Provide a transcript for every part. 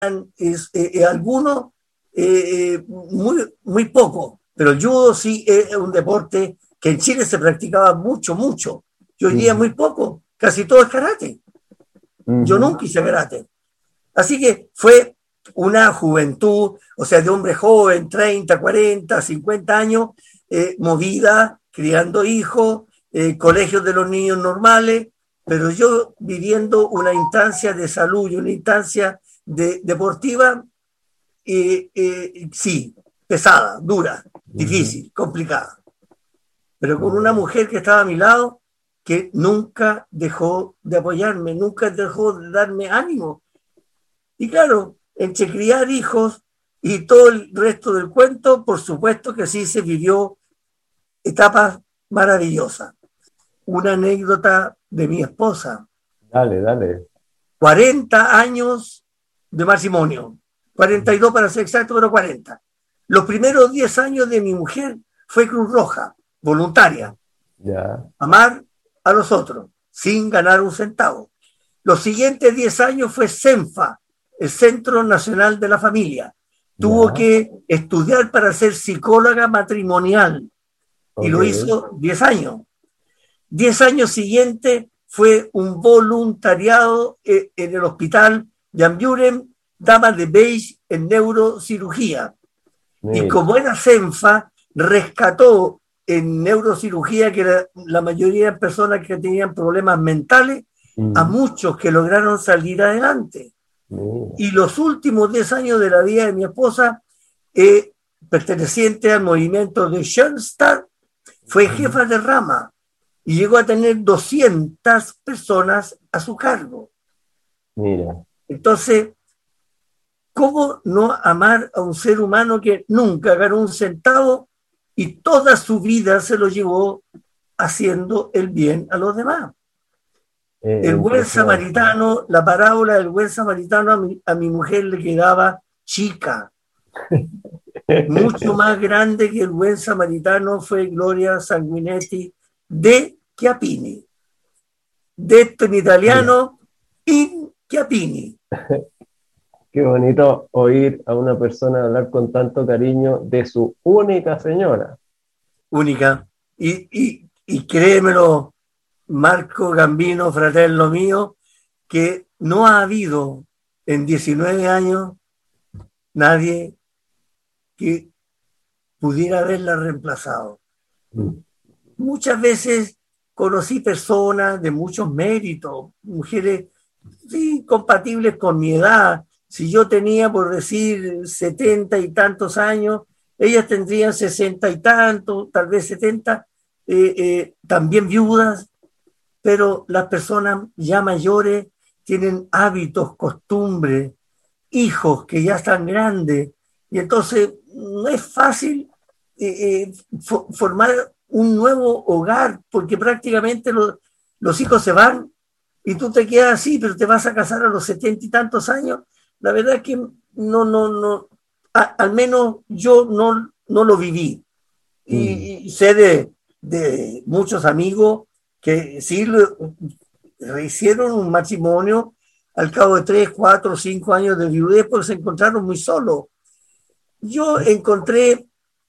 algunos muy poco, pero el judo sí es un deporte que en Chile se practicaba mucho, mucho. Y hoy día muy poco, casi todo es karate. Yo nunca hice karate. Así que fue una juventud, o sea, de hombre joven, 30, 40, 50 años, movida, criando hijos, colegios de los niños normales, pero yo viviendo una instancia de salud y una instancia deportiva, sí, pesada, dura, difícil, complicada. Pero con una mujer que estaba a mi lado, que nunca dejó de apoyarme, nunca dejó de darme ánimo. Y claro, entre criar hijos y todo el resto del cuento, por supuesto que sí se vivió etapas maravillosas. Una anécdota de mi esposa. Dale. 40 años de matrimonio, 42 para ser exacto, pero 40. Los primeros 10 años de mi mujer fue Cruz Roja, voluntaria. Ya. Amar a los otros, sin ganar un centavo. Los siguientes 10 años fue CENFA, el Centro Nacional de la Familia. Tuvo que estudiar para ser psicóloga matrimonial. Y lo hizo 10 años. 10 años siguientes fue un voluntariado en el hospital Jan Buren, Dama de Beige, en neurocirugía. Y como era CENFA, rescató en neurocirugía, que era la mayoría de personas que tenían problemas mentales, a muchos que lograron salir adelante. Y los últimos 10 años de la vida de mi esposa, perteneciente al movimiento de Schoenstatt, fue jefa de rama y llegó a tener 200 personas a su cargo. Mira. Entonces, ¿cómo no amar a un ser humano que nunca ganó un centavo y toda su vida se lo llevó haciendo el bien a los demás? El buen samaritano, la parábola del buen samaritano a mi mujer le quedaba chica. Mucho más grande que el buen samaritano fue Gloria Sanguinetti de Chiappini. Detto in italiano, in Chiappini. Qué bonito oír a una persona hablar con tanto cariño de su única señora. Única. Y créemelo, Marco Gambino, fratello mío, que no ha habido en 19 años nadie que pudiera haberla reemplazado. Muchas veces conocí personas de muchos méritos, mujeres sí, compatibles con mi edad. Si yo tenía, por decir, 70 y tantos años, ellas tendrían 60 y tantos, tal vez 70, también viudas, pero las personas ya mayores tienen hábitos, costumbres, hijos que ya están grandes, y entonces no es fácil formar un nuevo hogar, porque prácticamente los hijos se van y tú te quedas así, pero te vas a casar a los 70 y tantos años. La verdad es que no, al menos yo no lo viví. Y sé de muchos amigos que sí hicieron un matrimonio al cabo de 3, 4, 5 años de viudez, porque se encontraron muy solos. Yo encontré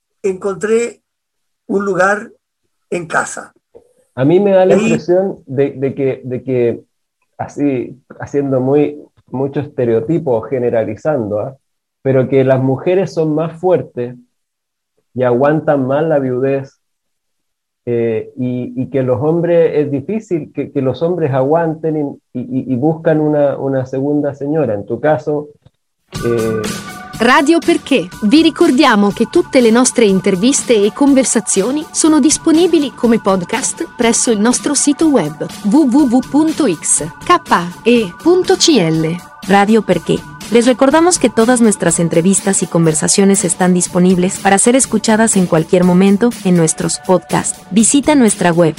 un lugar en casa. A mí me da la impresión de que así, haciendo mucho estereotipo, generalizando, pero que las mujeres son más fuertes y aguantan más la viudez, y que los hombres, es difícil que los hombres aguanten y buscan una segunda señora. En tu caso... Radio Perché. Vi ricordiamo che tutte le nostre interviste e conversazioni sono disponibili come podcast presso il nostro sito web www.xke.cl. Radio Perché. Les recordamos que todas nuestras entrevistas y conversaciones están disponibles para ser escuchadas en cualquier momento en nuestros podcasts. Visita nuestra web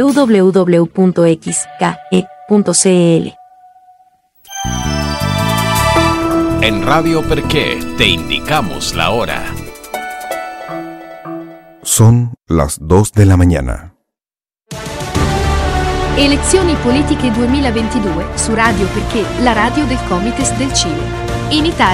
www.xke.cl. En Radio Perché te indicamos la hora. Son las 2 de la mañana. Elezioni politiche 2022 su Radio Perché, la radio del Comites del Cile. In Italia